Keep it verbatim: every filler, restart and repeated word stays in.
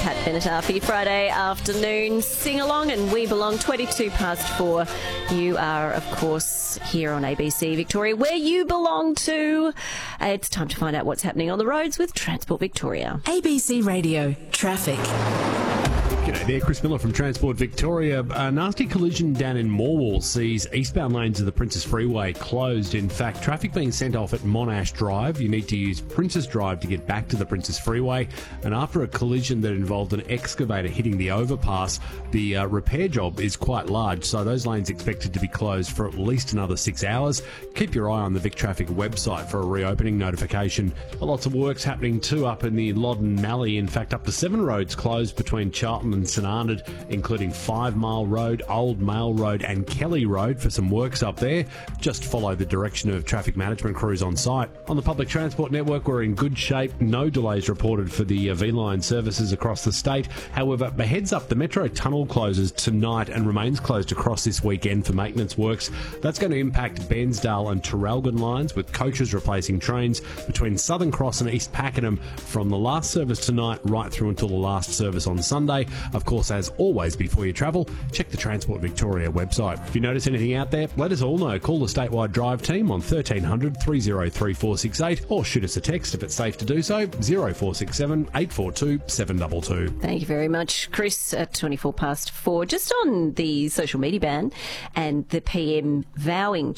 Pat Benatar for your Friday afternoon sing-along, and we belong twenty-two past four. You are, of course, here on A B C Victoria, where you belong to. It's time to find out what's happening on the roads with Transport Victoria. A B C Radio Traffic. G'day there, Chris Miller from Transport Victoria. A nasty collision down in Morwell sees eastbound lanes of the Princess Freeway closed. In fact, traffic being sent off at Monash Drive. You need to use Princess Drive to get back to the Princess Freeway. And after a collision that involved an excavator hitting the overpass, the uh, repair job is quite large, so those lanes expected to be closed for at least another six hours. Keep your eye on the Vic Traffic website for a reopening notification. Lots of works happening too up in the Loddon Mallee. In fact, up to seven roads closed between Charlton and St Arnaud, including Five Mile Road, Old Mail Road and Kelly Road for some works up there. Just follow the direction of traffic management crews on site. On the public transport network, we're in good shape. No delays reported for the V-Line services across the state. However, a heads up, the Metro Tunnel closes tonight and remains closed across this weekend for maintenance works. That's going to impact Bairnsdale and Traralgon lines, with coaches replacing trains between Southern Cross and East Pakenham from the last service tonight right through until the last service on Sunday. Of course, as always, before you travel, check the Transport Victoria website. If you notice anything out there, let us all know. Call the Statewide Drive team on thirteen hundred, three oh three, four six eight or shoot us a text if it's safe to do so, oh four six seven, eight four two, seven two two. Thank you very much, Chris, at twenty-four past four. Just on the social media ban and the P M vowing